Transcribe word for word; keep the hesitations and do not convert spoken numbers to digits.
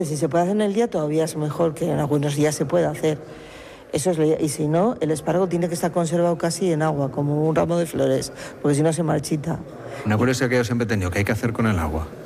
Si se puede hacer en el día todavía es mejor, que en algunos días se puede hacer. Eso es, y si no, el espárrago tiene que estar conservado casi en agua, como un ramo de flores, porque si no se marchita. Una curiosidad que yo siempre he tenido, ¿qué hay que hacer con el agua?